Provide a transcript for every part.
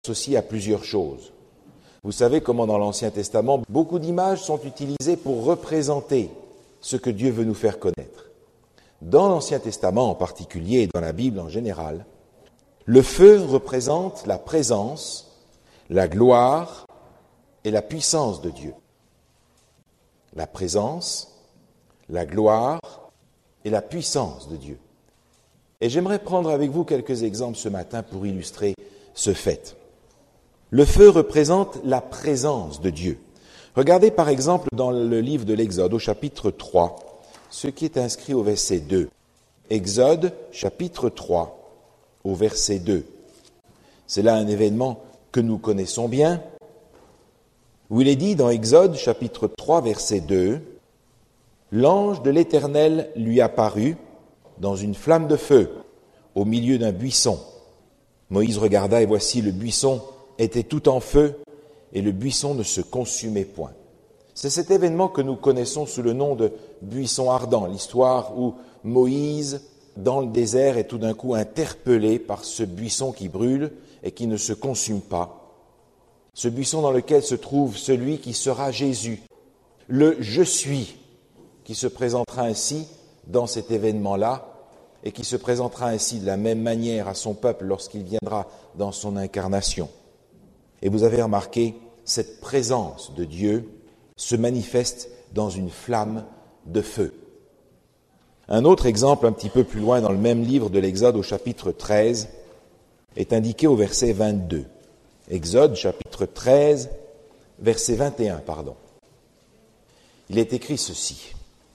associé à plusieurs choses. Vous savez comment dans l'Ancien Testament, beaucoup d'images sont utilisées pour représenter ce que Dieu veut nous faire connaître. Dans l'Ancien Testament en particulier et dans la Bible en général, le feu représente la présence, la gloire et la puissance de Dieu. La présence, la gloire et la puissance de Dieu. Et j'aimerais prendre avec vous quelques exemples ce matin pour illustrer ce fait. Le feu représente la présence de Dieu. Regardez par exemple dans le livre de l'Exode, au chapitre 3, ce qui est inscrit au verset 2. Exode, chapitre 3, au verset 2. C'est là un événement que nous connaissons bien, où il est dit dans Exode, chapitre 3, verset 2, « L'ange de l'Éternel lui apparut dans une flamme de feu, au milieu d'un buisson. Moïse regarda, et voici le buisson était tout en feu, et le buisson ne se consumait point. » C'est cet événement que nous connaissons sous le nom de buisson ardent, l'histoire où Moïse, dans le désert, est tout d'un coup interpellé par ce buisson qui brûle et qui ne se consume pas. Ce buisson dans lequel se trouve celui qui sera Jésus, le « Je suis », qui se présentera ainsi dans cet événement-là, et qui se présentera ainsi de la même manière à son peuple lorsqu'il viendra dans son incarnation. Et vous avez remarqué, cette présence de Dieu se manifeste dans une flamme de feu. Un autre exemple, un petit peu plus loin dans le même livre de l'Exode, au chapitre 13, est indiqué au verset 22. Exode, chapitre 13, verset 21, Il est écrit ceci.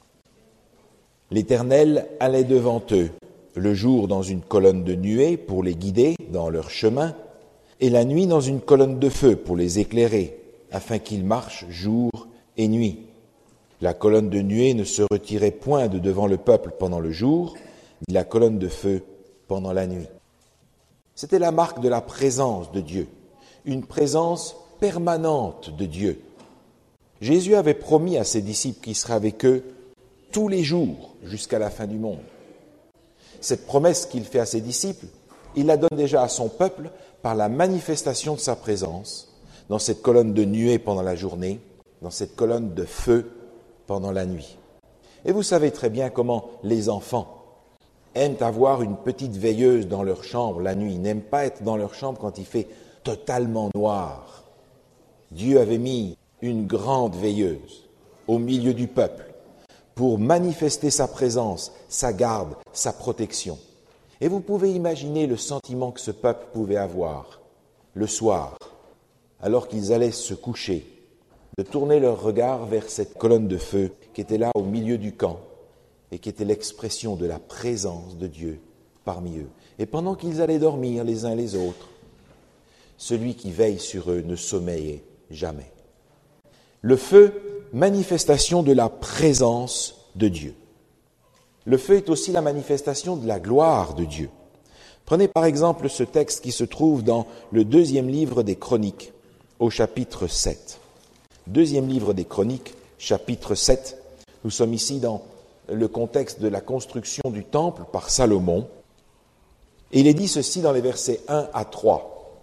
« L'Éternel allait devant eux, le jour dans une colonne de nuée pour les guider dans leur chemin, et la nuit dans une colonne de feu pour les éclairer, afin qu'ils marchent jour et nuit. La colonne de nuée ne se retirait point de devant le peuple pendant le jour, ni la colonne de feu pendant la nuit. » C'était la marque de la présence de Dieu, une présence permanente de Dieu. Jésus avait promis à ses disciples qu'il serait avec eux tous les jours jusqu'à la fin du monde. Cette promesse qu'il fait à ses disciples, il la donne déjà à son peuple par la manifestation de sa présence dans cette colonne de nuée pendant la journée, dans cette colonne de feu pendant la nuit. Et vous savez très bien comment les enfants aiment avoir une petite veilleuse dans leur chambre la nuit. Ils n'aiment pas être dans leur chambre quand il fait totalement noir. Dieu avait mis une grande veilleuse au milieu du peuple pour manifester sa présence, sa garde, sa protection. Et vous pouvez imaginer le sentiment que ce peuple pouvait avoir le soir, alors qu'ils allaient se coucher, de tourner leur regard vers cette colonne de feu qui était là au milieu du camp et qui était l'expression de la présence de Dieu parmi eux. Et pendant qu'ils allaient dormir les uns les autres, celui qui veille sur eux ne sommeillait jamais. Le feu, manifestation de la présence de Dieu. Le feu est aussi la manifestation de la gloire de Dieu. Prenez par exemple ce texte qui se trouve dans le 2e livre des Chroniques, au chapitre 7. 2e livre des Chroniques, chapitre 7. Nous sommes ici dans le contexte de la construction du temple par Salomon. Et il est dit ceci dans les versets 1 à 3.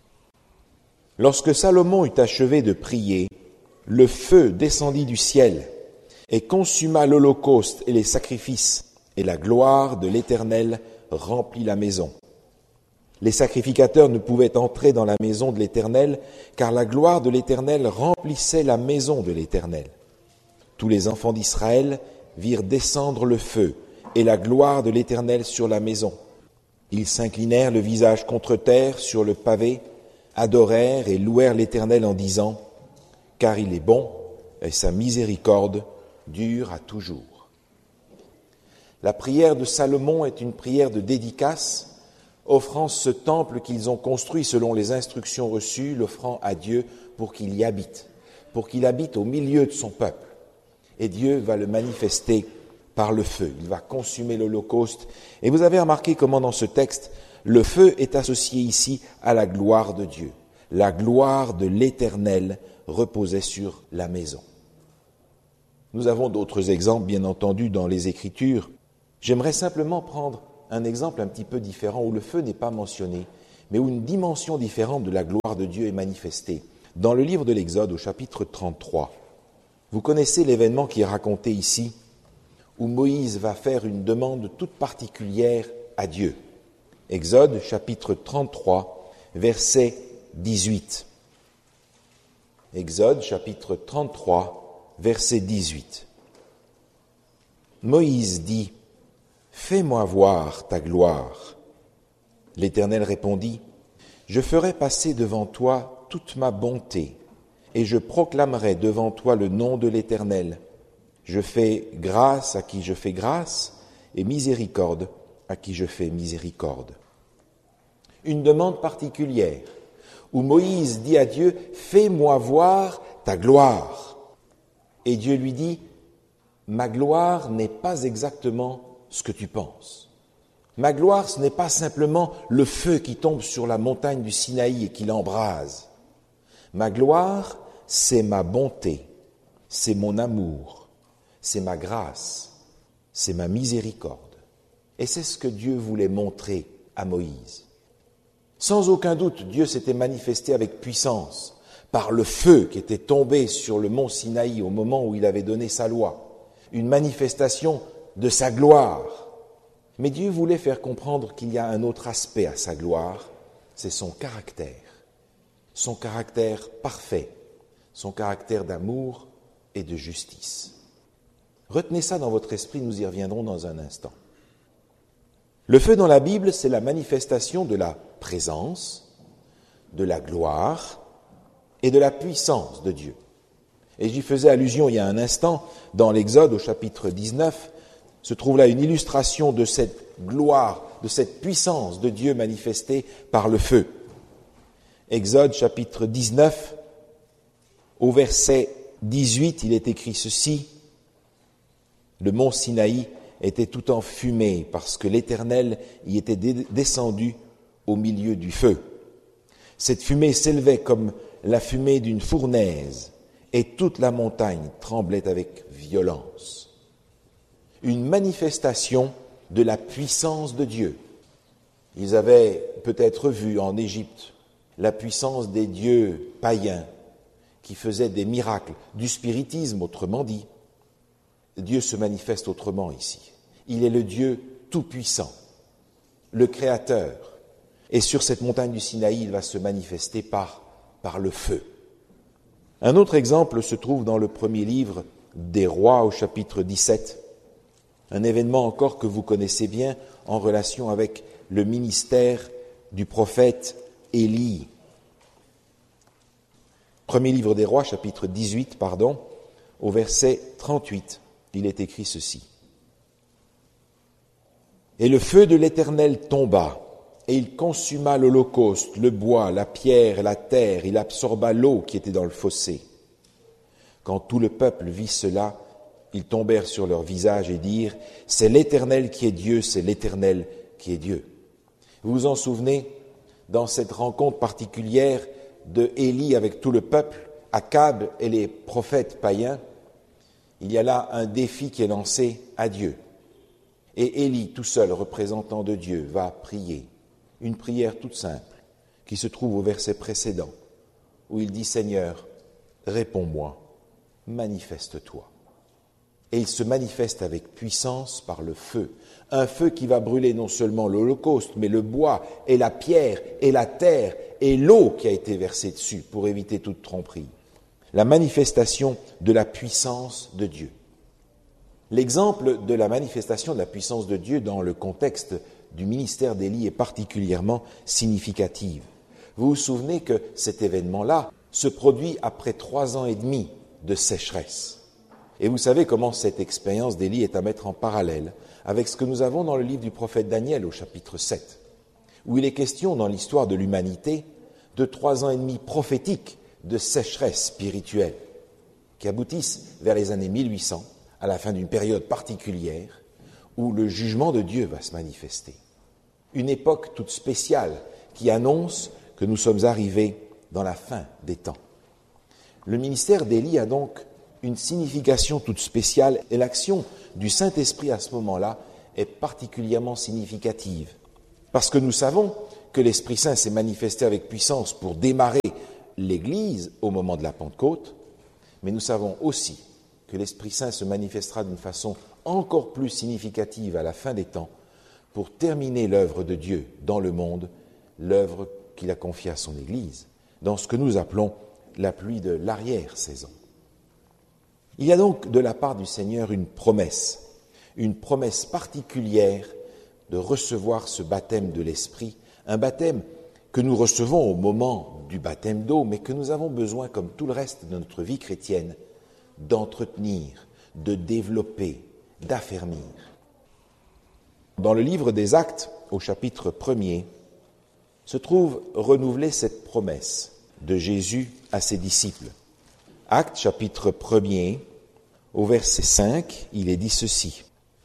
« Lorsque Salomon eut achevé de prier, le feu descendit du ciel et consuma l'holocauste et les sacrifices, et la gloire de l'Éternel remplit la maison. Les sacrificateurs ne pouvaient entrer dans la maison de l'Éternel, car la gloire de l'Éternel remplissait la maison de l'Éternel. Tous les enfants d'Israël virent descendre le feu et la gloire de l'Éternel sur la maison. Ils s'inclinèrent le visage contre terre sur le pavé, adorèrent et louèrent l'Éternel en disant « Car il est bon et sa miséricorde dure à toujours. » La prière de Salomon est une prière de dédicace, offrant ce temple qu'ils ont construit selon les instructions reçues, l'offrant à Dieu pour qu'il y habite au milieu de son peuple. Et Dieu va le manifester par le feu. Il va consumer l'holocauste. Et vous avez remarqué comment dans ce texte, le feu est associé ici à la gloire de Dieu. La gloire de l'Éternel reposait sur la maison. Nous avons d'autres exemples, bien entendu, dans les Écritures. J'aimerais simplement prendre un exemple un petit peu différent où le feu n'est pas mentionné, mais où une dimension différente de la gloire de Dieu est manifestée. Dans le livre de l'Exode, au chapitre 33, vous connaissez l'événement qui est raconté ici, où Moïse va faire une demande toute particulière à Dieu. Exode, chapitre 33, verset 18. Exode, chapitre 33, verset 18. Moïse dit, « Fais-moi voir ta gloire. » L'Éternel répondit, « Je ferai passer devant toi toute ma bonté, et je proclamerai devant toi le nom de l'Éternel. Je fais grâce à qui je fais grâce, et miséricorde à qui je fais miséricorde. » Une demande particulière, où Moïse dit à Dieu, « Fais-moi voir ta gloire. » Et Dieu lui dit, « Ma gloire n'est pas exactement ce que tu penses. Ma gloire, ce n'est pas simplement le feu qui tombe sur la montagne du Sinaï et qui l'embrase. Ma gloire, c'est ma bonté, c'est mon amour, c'est ma grâce, c'est ma miséricorde. » Et c'est ce que Dieu voulait montrer à Moïse. Sans aucun doute, Dieu s'était manifesté avec puissance par le feu qui était tombé sur le mont Sinaï au moment où il avait donné sa loi, une manifestation de sa gloire. Mais Dieu voulait faire comprendre qu'il y a un autre aspect à sa gloire, c'est son caractère parfait, son caractère d'amour et de justice. Retenez ça dans votre esprit, nous y reviendrons dans un instant. Le feu dans la Bible, c'est la manifestation de la présence, de la gloire et de la puissance de Dieu. Et j'y faisais allusion il y a un instant, dans l'Exode au chapitre 19, se trouve là une illustration de cette gloire, de cette puissance de Dieu manifestée par le feu. Exode chapitre 19, au verset 18, il est écrit ceci, « Le mont Sinaï était tout en fumée parce que l'Éternel y était descendu au milieu du feu. Cette fumée s'élevait comme la fumée d'une fournaise et toute la montagne tremblait avec violence. » Une manifestation de la puissance de Dieu. Ils avaient peut-être vu en Égypte la puissance des dieux païens qui faisaient des miracles, du spiritisme autrement dit. Dieu se manifeste autrement ici. Il est le Dieu tout-puissant, le Créateur. Et sur cette montagne du Sinaï, il va se manifester par le feu. Un autre exemple se trouve dans le premier livre des Rois au chapitre 17. Un événement encore que vous connaissez bien en relation avec le ministère du prophète Élie. Premier livre des Rois, chapitre 18, au verset 38, il est écrit ceci. « Et le feu de l'Éternel tomba, et il consuma l'holocauste, le bois, la pierre et la terre, il absorba l'eau qui était dans le fossé. Quand tout le peuple vit cela, ils tombèrent sur leur visage et dirent, « C'est l'Éternel qui est Dieu, c'est l'Éternel qui est Dieu. » Vous vous en souvenez, dans cette rencontre particulière de Élie avec tout le peuple, Akab et les prophètes païens, il y a là un défi qui est lancé à Dieu. Et Élie, tout seul, représentant de Dieu, va prier, une prière toute simple, qui se trouve au verset précédent, où il dit, « Seigneur, réponds-moi, manifeste-toi. » Et il se manifeste avec puissance par le feu. Un feu qui va brûler non seulement l'holocauste, mais le bois et la pierre et la terre et l'eau qui a été versée dessus pour éviter toute tromperie. La manifestation de la puissance de Dieu. L'exemple de la manifestation de la puissance de Dieu dans le contexte du ministère d'Élie est particulièrement significatif. Vous vous souvenez que cet événement-là se produit après 3 ans et demi de sécheresse. Et vous savez comment cette expérience d'Élie est à mettre en parallèle avec ce que nous avons dans le livre du prophète Daniel au chapitre 7, où il est question dans l'histoire de l'humanité de 3 ans et demi prophétiques de sécheresse spirituelle qui aboutissent vers les années 1800, à la fin d'une période particulière où le jugement de Dieu va se manifester. Une époque toute spéciale qui annonce que nous sommes arrivés dans la fin des temps. Le ministère d'Élie a donc une signification toute spéciale et l'action du Saint-Esprit à ce moment-là est particulièrement significative. Parce que nous savons que l'Esprit Saint s'est manifesté avec puissance pour démarrer l'Église au moment de la Pentecôte, mais nous savons aussi que l'Esprit Saint se manifestera d'une façon encore plus significative à la fin des temps pour terminer l'œuvre de Dieu dans le monde, l'œuvre qu'il a confiée à son Église, dans ce que nous appelons la pluie de l'arrière-saison. Il y a donc de la part du Seigneur une promesse particulière de recevoir ce baptême de l'Esprit, un baptême que nous recevons au moment du baptême d'eau, mais que nous avons besoin, comme tout le reste de notre vie chrétienne, d'entretenir, de développer, d'affermir. Dans le livre des Actes, au chapitre 1er, se trouve renouvelée cette promesse de Jésus à ses disciples. Actes, chapitre 1er, au verset 5, il est dit ceci.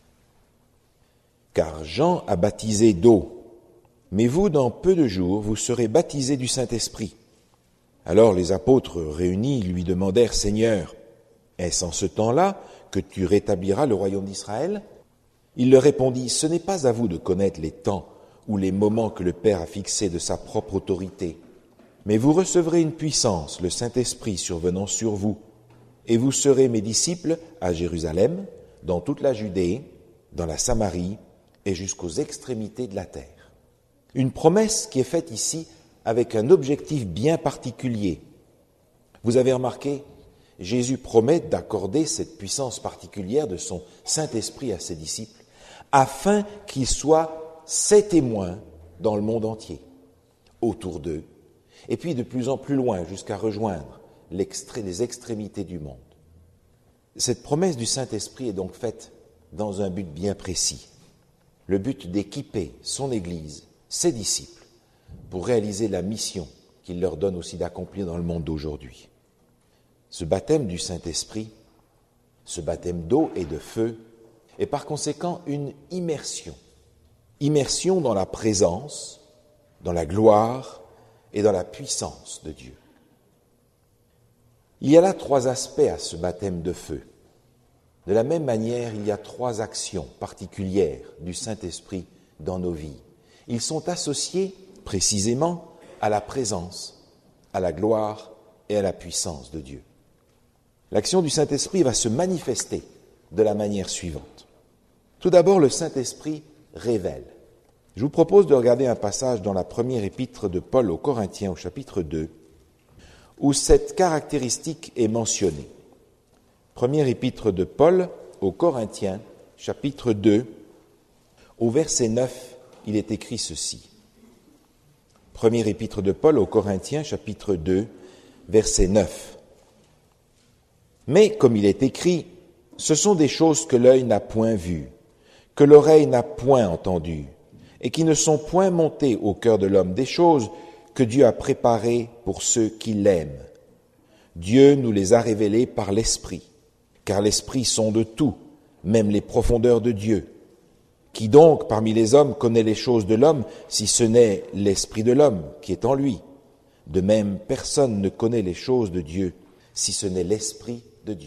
« Car Jean a baptisé d'eau, mais vous, dans peu de jours, vous serez baptisés du Saint-Esprit. » Alors les apôtres réunis lui demandèrent, « Seigneur, est-ce en ce temps-là que tu rétabliras le royaume d'Israël ?» Il leur répondit, « Ce n'est pas à vous de connaître les temps ou les moments que le Père a fixés de sa propre autorité, mais vous recevrez une puissance, le Saint-Esprit survenant sur vous, et vous serez mes disciples à Jérusalem, dans toute la Judée, dans la Samarie et jusqu'aux extrémités de la terre. » Une promesse qui est faite ici avec un objectif bien particulier. Vous avez remarqué, Jésus promet d'accorder cette puissance particulière de son Saint-Esprit à ses disciples, afin qu'ils soient ses témoins dans le monde entier, autour d'eux, et puis de plus en plus loin jusqu'à rejoindre les extrémités du monde. Cette promesse du Saint-Esprit est donc faite dans un but bien précis, le but d'équiper son Église, ses disciples, pour réaliser la mission qu'il leur donne aussi d'accomplir dans le monde d'aujourd'hui. Ce baptême du Saint-Esprit, ce baptême d'eau et de feu, est par conséquent une immersion. Immersion dans la présence, dans la gloire et dans la puissance de Dieu. Il y a là 3 aspects à ce baptême de feu. De la même manière, il y a 3 actions particulières du Saint-Esprit dans nos vies. Ils sont associés précisément à la présence, à la gloire et à la puissance de Dieu. L'action du Saint-Esprit va se manifester de la manière suivante. Tout d'abord, le Saint-Esprit révèle. Je vous propose de regarder un passage dans la première épître de Paul aux Corinthiens, au chapitre 2, où cette caractéristique est mentionnée. Première épître de Paul aux Corinthiens, chapitre 2, au verset 9, il est écrit ceci. Première épître de Paul aux Corinthiens, chapitre 2, verset 9. « Mais, comme il est écrit, ce sont des choses que l'œil n'a point vues, que l'oreille n'a point entendues, et qui ne sont point montées au cœur de l'homme, des choses que Dieu a préparées pour ceux qui l'aiment. Dieu nous les a révélées par l'Esprit, car l'Esprit sonde tout, même les profondeurs de Dieu. Qui donc, parmi les hommes, connaît les choses de l'homme, si ce n'est l'Esprit de l'homme qui est en lui? De même, personne ne connaît les choses de Dieu, si ce n'est l'Esprit de Dieu. »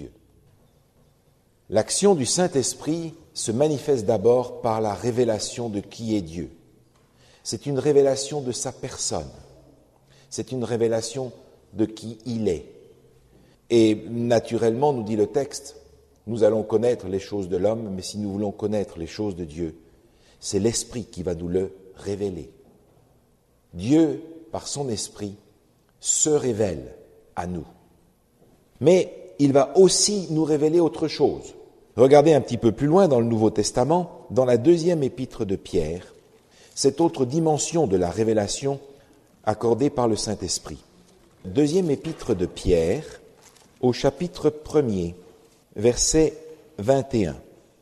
L'action du Saint-Esprit se manifeste d'abord par la révélation de qui est Dieu. C'est une révélation de sa personne. C'est une révélation de qui il est. Et naturellement, nous dit le texte, nous allons connaître les choses de l'homme, mais si nous voulons connaître les choses de Dieu, c'est l'Esprit qui va nous le révéler. Dieu, par son Esprit, se révèle à nous. Mais il va aussi nous révéler autre chose. Regardez un petit peu plus loin dans le Nouveau Testament, dans la 2e épître de Pierre, cette autre dimension de la révélation accordée par le Saint-Esprit. 2e épître de Pierre, au chapitre 1er, verset 21.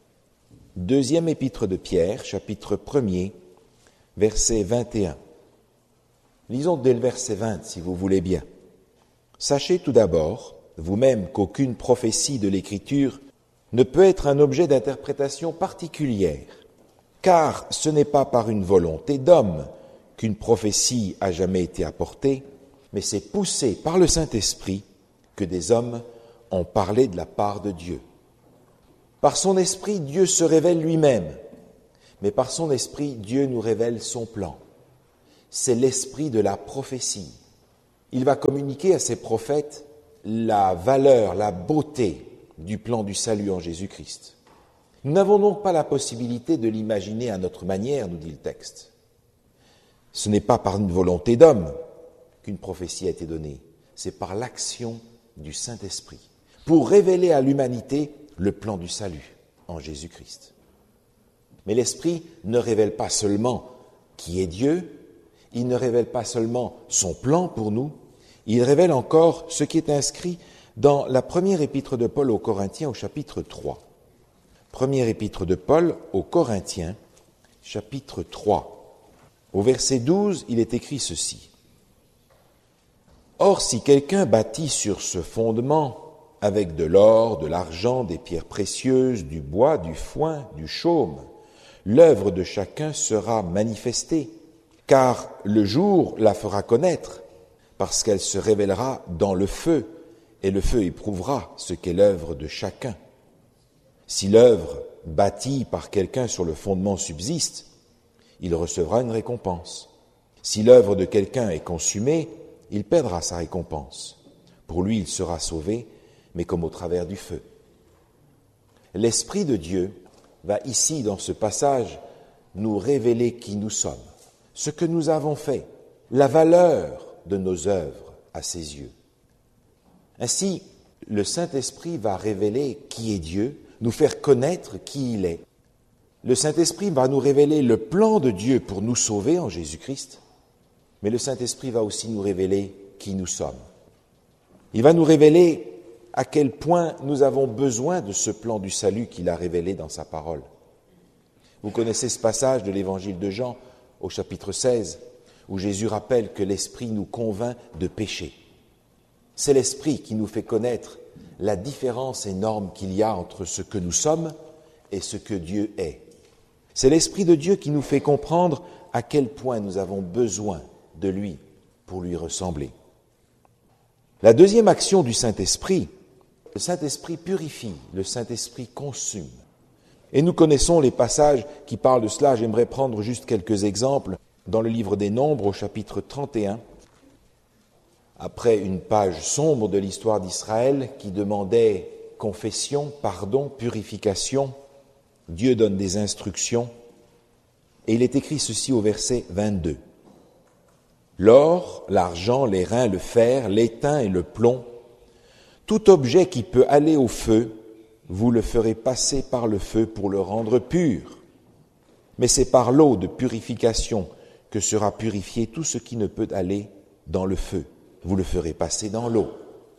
2e épître de Pierre, chapitre 1er, verset 21. Lisons dès le verset 20, si vous voulez bien. « Sachez tout d'abord, vous-même, qu'aucune prophétie de l'Écriture ne peut être un objet d'interprétation particulière, car ce n'est pas par une volonté d'homme qu'une prophétie a jamais été apportée, mais c'est poussé par le Saint-Esprit que des hommes ont parlé de la part de Dieu. Par son Esprit, Dieu se révèle lui-même, mais par son Esprit, Dieu nous révèle son plan. c'est l'esprit de la prophétie. Il va communiquer à ses prophètes la valeur, la beauté du plan du salut en Jésus-Christ. Nous n'avons donc pas la possibilité de l'imaginer à notre manière, nous dit le texte. Ce n'est pas par une volonté d'homme qu'une prophétie a été donnée, c'est par l'action du Saint-Esprit, pour révéler à l'humanité le plan du salut en Jésus-Christ. Mais l'Esprit ne révèle pas seulement qui est Dieu, il ne révèle pas seulement son plan pour nous, il révèle encore ce qui est inscrit dans la première épître de Paul aux Corinthiens au chapitre 3. Première épître de Paul aux Corinthiens, chapitre 3. Au verset 12, il est écrit ceci. « Or, si quelqu'un bâtit sur ce fondement avec de l'or, de l'argent, des pierres précieuses, du bois, du foin, du chaume, l'œuvre de chacun sera manifestée, car le jour la fera connaître, parce qu'elle se révélera dans le feu, et le feu éprouvera ce qu'est l'œuvre de chacun. Si l'œuvre bâtie par quelqu'un sur le fondement subsiste, il recevra une récompense. Si l'œuvre de quelqu'un est consumée, il perdra sa récompense. Pour lui, il sera sauvé, mais comme au travers du feu. » L'Esprit de Dieu va ici, dans ce passage, nous révéler qui nous sommes, ce que nous avons fait, la valeur de nos œuvres à ses yeux. Ainsi, le Saint-Esprit va révéler qui est Dieu, nous faire connaître qui il est. Le Saint-Esprit va nous révéler le plan de Dieu pour nous sauver en Jésus-Christ, mais le Saint-Esprit va aussi nous révéler qui nous sommes. Il va nous révéler à quel point nous avons besoin de ce plan du salut qu'il a révélé dans sa parole. Vous connaissez ce passage de l'Évangile de Jean au chapitre 16, où Jésus rappelle que l'Esprit nous convainc de péché. C'est l'Esprit qui nous fait connaître la différence énorme qu'il y a entre ce que nous sommes et ce que Dieu est. C'est l'Esprit de Dieu qui nous fait comprendre à quel point nous avons besoin de lui pour lui ressembler. La deuxième action du Saint-Esprit, le Saint-Esprit purifie, le Saint-Esprit consume. Et nous connaissons les passages qui parlent de cela. J'aimerais prendre juste quelques exemples. Dans le livre des Nombres, au chapitre 31, après une page sombre de l'histoire d'Israël qui demandait confession, pardon, purification, Dieu donne des instructions. Et il est écrit ceci au verset 22. « L'or, l'argent, les reins, le fer, l'étain et le plomb, tout objet qui peut aller au feu, vous le ferez passer par le feu pour le rendre pur. Mais c'est par l'eau de purification que sera purifié tout ce qui ne peut aller dans le feu. Vous le ferez passer dans l'eau. »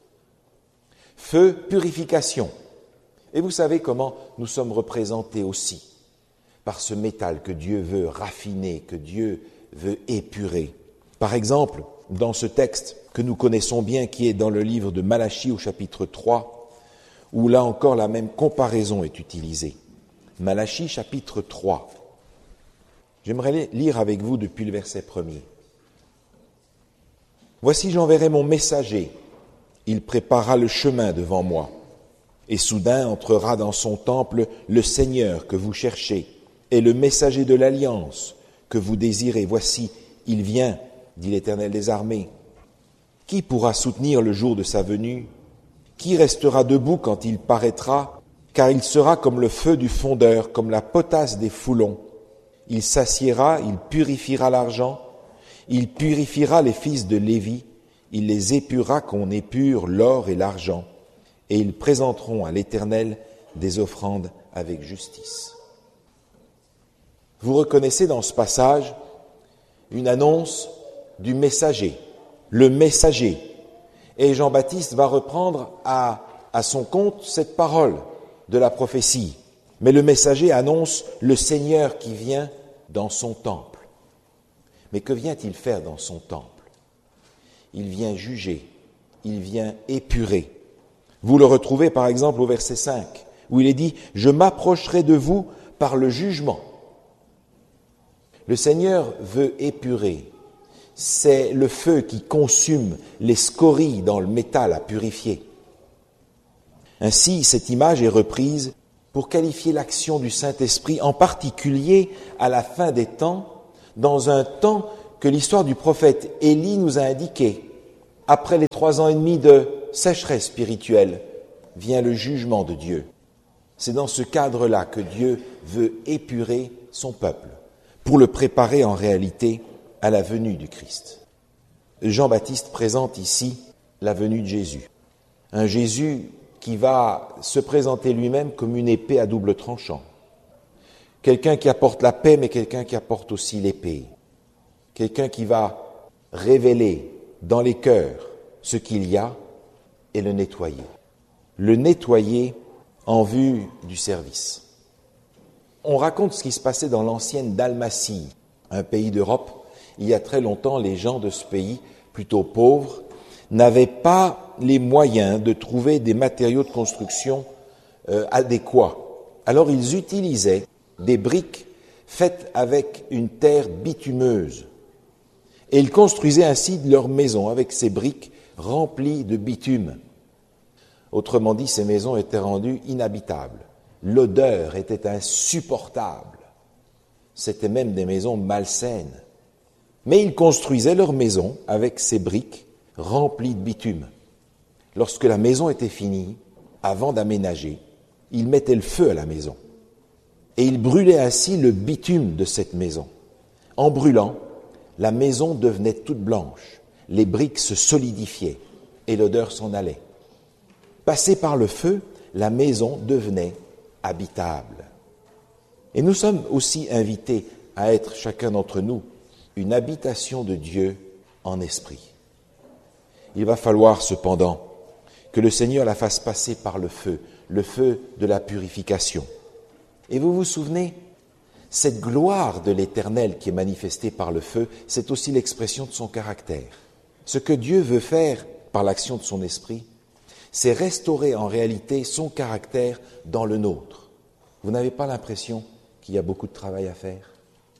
Feu, purification. Et vous savez comment nous sommes représentés aussi par ce métal que Dieu veut raffiner, que Dieu veut épurer. Par exemple, dans ce texte que nous connaissons bien, qui est dans le livre de Malachie au chapitre 3, où là encore la même comparaison est utilisée. Malachie chapitre 3. J'aimerais lire avec vous depuis le verset 1er. « Voici, j'enverrai mon messager, il préparera le chemin devant moi. Et soudain entrera dans son temple le Seigneur que vous cherchez, et le messager de l'alliance que vous désirez. Voici, il vient, dit l'Éternel des armées. Qui pourra soutenir le jour de sa venue? Qui restera debout quand il paraîtra? Car il sera comme le feu du fondeur, comme la potasse des foulons. Il s'assiera, il purifiera l'argent, il purifiera les fils de Lévi, il les épurera qu'on épure l'or et l'argent, et ils présenteront à l'Éternel des offrandes avec justice. » Vous reconnaissez dans ce passage une annonce du messager, le messager. Et Jean-Baptiste va reprendre à son compte cette parole de la prophétie. Mais le messager annonce le Seigneur qui vient dans son temple. Mais que vient-il faire dans son temple? Il vient juger, il vient épurer. Vous le retrouvez par exemple au verset 5, où il est dit « Je m'approcherai de vous par le jugement ». Le Seigneur veut épurer. C'est le feu qui consume les scories dans le métal à purifier. Ainsi, cette image est reprise pour qualifier l'action du Saint-Esprit, en particulier à la fin des temps, dans un temps que l'histoire du prophète Élie nous a indiqué. Après les 3 ans et demi de sécheresse spirituelle, vient le jugement de Dieu. C'est dans ce cadre-là que Dieu veut épurer son peuple, pour le préparer en réalité à la venue du Christ. Jean-Baptiste présente ici la venue de Jésus. Un Jésus qui va se présenter lui-même comme une épée à double tranchant. Quelqu'un qui apporte la paix, mais quelqu'un qui apporte aussi l'épée. Quelqu'un qui va révéler dans les cœurs ce qu'il y a et le nettoyer. Le nettoyer en vue du service. On raconte ce qui se passait dans l'ancienne Dalmatie, un pays d'Europe. Il y a très longtemps, les gens de ce pays, plutôt pauvres, n'avaient pas les moyens de trouver des matériaux de construction adéquats. Alors ils utilisaient des briques faites avec une terre bitumeuse. Et ils construisaient ainsi leurs maisons avec ces briques remplies de bitume. Autrement dit, ces maisons étaient rendues inhabitables. L'odeur était insupportable. C'étaient même des maisons malsaines. Mais ils construisaient leurs maisons avec ces briques remplies de bitume. Lorsque la maison était finie, avant d'aménager, ils mettaient le feu à la maison. Et ils brûlaient ainsi le bitume de cette maison. En brûlant, la maison devenait toute blanche, les briques se solidifiaient et l'odeur s'en allait. Passée par le feu, la maison devenait habitable. Et nous sommes aussi invités à être, chacun d'entre nous, une habitation de Dieu en esprit. Il va falloir cependant que le Seigneur la fasse passer par le feu de la purification. Et vous vous souvenez, cette gloire de l'Éternel qui est manifestée par le feu, c'est aussi l'expression de son caractère. Ce que Dieu veut faire par l'action de son esprit, c'est restaurer en réalité son caractère dans le nôtre. Vous n'avez pas l'impression qu'il y a beaucoup de travail à faire?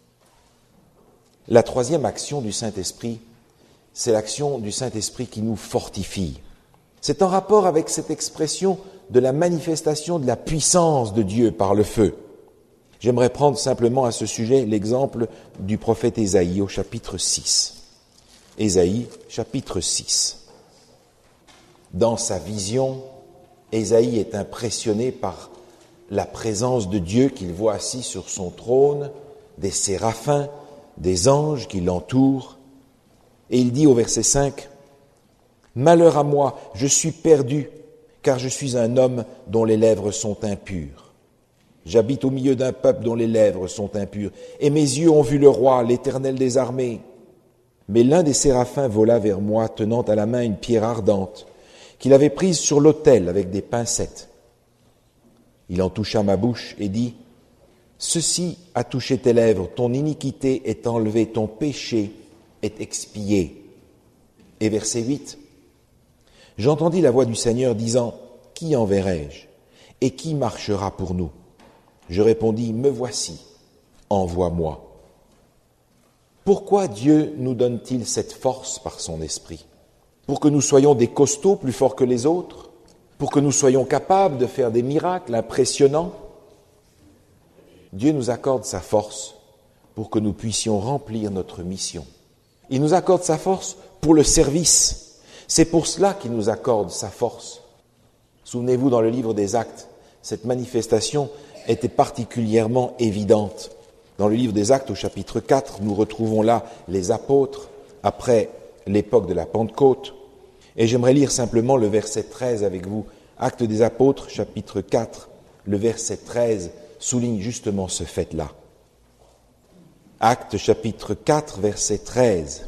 La troisième action du Saint-Esprit, c'est l'action du Saint-Esprit qui nous fortifie. C'est en rapport avec cette expression de la manifestation de la puissance de Dieu par le feu. J'aimerais prendre simplement à ce sujet l'exemple du prophète Ésaïe au chapitre 6. Ésaïe, chapitre 6. Dans sa vision, Ésaïe est impressionné par la présence de Dieu qu'il voit assis sur son trône, des séraphins, des anges qui l'entourent. Et il dit au verset 5, « Malheur à moi, je suis perdu, car je suis un homme dont les lèvres sont impures. J'habite au milieu d'un peuple dont les lèvres sont impures, et mes yeux ont vu le roi, l'Éternel des armées. Mais l'un des séraphins vola vers moi, tenant à la main une pierre ardente, qu'il avait prise sur l'autel avec des pincettes. Il en toucha ma bouche et dit, « Ceci a touché tes lèvres, ton iniquité est enlevée, ton péché est expié. » Et verset 8, « J'entendis la voix du Seigneur disant, « Qui enverrai-je? Et qui marchera pour nous? » Je répondis, « Me voici, envoie-moi. » Pourquoi Dieu nous donne-t-il cette force par son esprit? Pour que nous soyons des costauds plus forts que les autres? Pour que nous soyons capables de faire des miracles impressionnants? Dieu nous accorde sa force pour que nous puissions remplir notre mission. Il nous accorde sa force pour le service. C'est pour cela qu'il nous accorde sa force. Souvenez-vous, dans le livre des Actes, cette manifestation était particulièrement évidente. Dans le livre des Actes, au chapitre 4, nous retrouvons là les apôtres, après l'époque de la Pentecôte. Et j'aimerais lire simplement le verset 13 avec vous. Actes des apôtres, chapitre 4, le verset 13 souligne justement ce fait-là. Actes, chapitre 4, verset 13.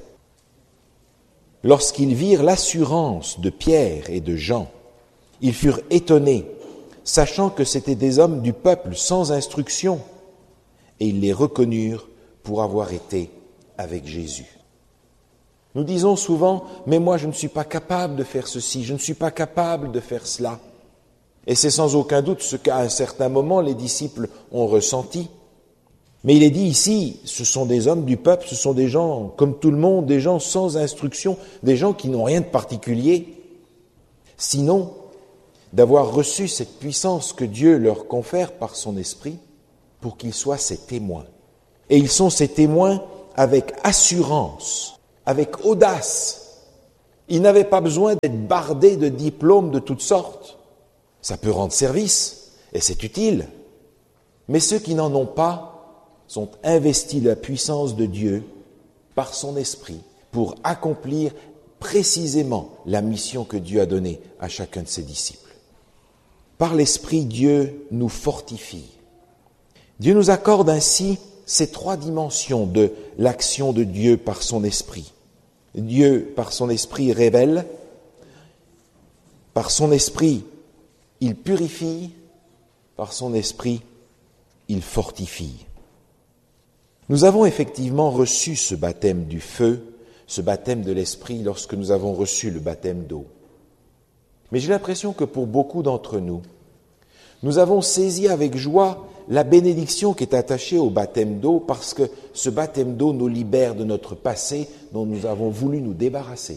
Lorsqu'ils virent l'assurance de Pierre et de Jean, ils furent étonnés, sachant que c'étaient des hommes du peuple sans instruction, et ils les reconnurent pour avoir été avec Jésus. Nous disons souvent, mais moi je ne suis pas capable de faire ceci, je ne suis pas capable de faire cela. Et c'est sans aucun doute ce qu'à un certain moment les disciples ont ressenti. Mais il est dit ici, ce sont des hommes du peuple, ce sont des gens comme tout le monde, des gens sans instruction, des gens qui n'ont rien de particulier. Sinon, d'avoir reçu cette puissance que Dieu leur confère par son esprit pour qu'ils soient ses témoins. Et ils sont ces témoins avec assurance, avec audace. Ils n'avaient pas besoin d'être bardés de diplômes de toutes sortes. Ça peut rendre service, et c'est utile. Mais ceux qui n'en ont pas sont investis de la puissance de Dieu par son esprit pour accomplir précisément la mission que Dieu a donnée à chacun de ses disciples. Par l'esprit, Dieu nous fortifie. Dieu nous accorde ainsi ces trois dimensions de l'action de Dieu par son esprit. Dieu, par son esprit, révèle. Par son esprit, il purifie. Par son esprit, il fortifie. Nous avons effectivement reçu ce baptême du feu, ce baptême de l'esprit, lorsque nous avons reçu le baptême d'eau. Mais j'ai l'impression que pour beaucoup d'entre nous, nous avons saisi avec joie la bénédiction qui est attachée au baptême d'eau, parce que ce baptême d'eau nous libère de notre passé dont nous avons voulu nous débarrasser.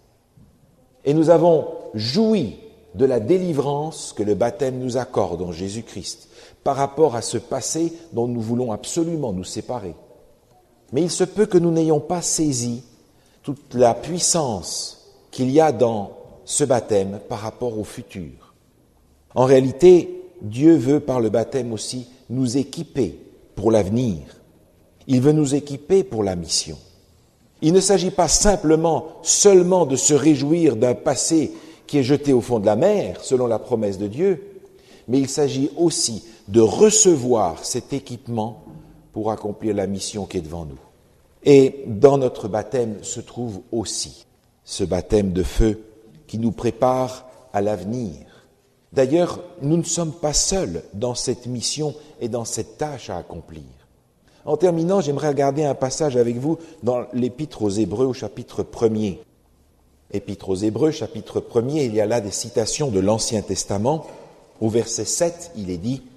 Et nous avons joui de la délivrance que le baptême nous accorde en Jésus-Christ par rapport à ce passé dont nous voulons absolument nous séparer. Mais il se peut que nous n'ayons pas saisi toute la puissance qu'il y a dans ce baptême par rapport au futur. En réalité, Dieu veut par le baptême aussi nous équiper pour l'avenir. Il veut nous équiper pour la mission. Il ne s'agit pas seulement de se réjouir d'un passé qui est jeté au fond de la mer, selon la promesse de Dieu, mais il s'agit aussi de recevoir cet équipement pour accomplir la mission qui est devant nous. Et dans notre baptême se trouve aussi ce baptême de feu qui nous prépare à l'avenir. D'ailleurs, nous ne sommes pas seuls dans cette mission et dans cette tâche à accomplir. En terminant, j'aimerais regarder un passage avec vous dans l'Épître aux Hébreux au chapitre 1er. Épître aux Hébreux, chapitre 1er, il y a là des citations de l'Ancien Testament. Au verset 7, il est dit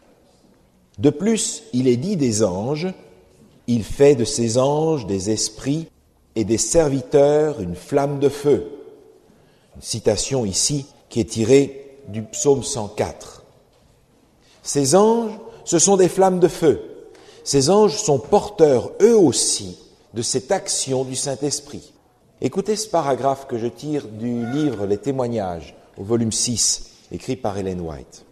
« De plus, il est dit des anges, il fait de ces anges des esprits et des serviteurs une flamme de feu. » Une citation ici qui est tirée du psaume 104. Ces anges, ce sont des flammes de feu. Ces anges sont porteurs, eux aussi, de cette action du Saint-Esprit. Écoutez ce paragraphe que je tire du livre Les Témoignages, au volume 6, écrit par Ellen White.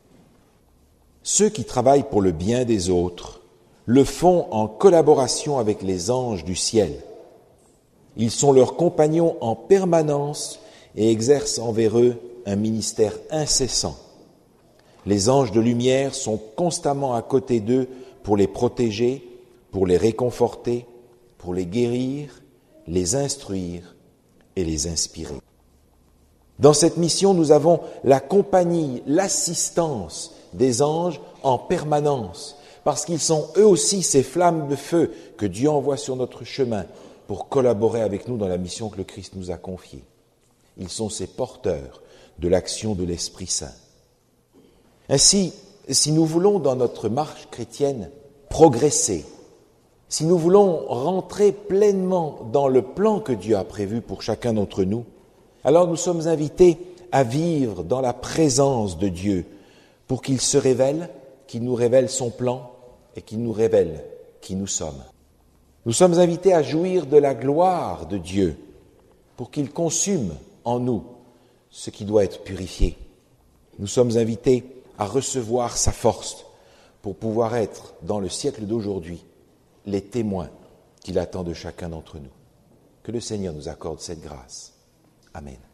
« Ceux qui travaillent pour le bien des autres le font en collaboration avec les anges du ciel. Ils sont leurs compagnons en permanence et exercent envers eux un ministère incessant. Les anges de lumière sont constamment à côté d'eux pour les protéger, pour les réconforter, pour les guérir, les instruire et les inspirer. Dans cette mission, nous avons la compagnie, l'assistance des anges en permanence, parce qu'ils sont eux aussi ces flammes de feu que Dieu envoie sur notre chemin pour collaborer avec nous dans la mission que le Christ nous a confiée. Ils sont ces porteurs de l'action de l'Esprit Saint. Ainsi, si nous voulons dans notre marche chrétienne progresser, si nous voulons rentrer pleinement dans le plan que Dieu a prévu pour chacun d'entre nous, alors nous sommes invités à vivre dans la présence de Dieu pour qu'il se révèle, qu'il nous révèle son plan et qu'il nous révèle qui nous sommes. Nous sommes invités à jouir de la gloire de Dieu pour qu'il consume en nous ce qui doit être purifié. Nous sommes invités à recevoir sa force pour pouvoir être, dans le siècle d'aujourd'hui, les témoins qu'il attend de chacun d'entre nous. Que le Seigneur nous accorde cette grâce. Amen.